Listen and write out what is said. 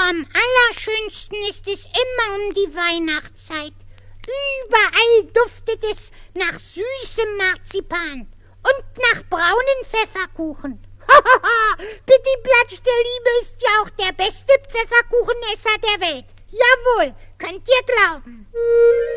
Am allerschönsten ist es immer um die Weihnachtszeit. Überall duftet es nach süßem Marzipan und nach braunen Pfefferkuchen. Pitti Platsch der Liebe ist ja auch der beste Pfefferkuchenesser der Welt. Jawohl, könnt ihr glauben.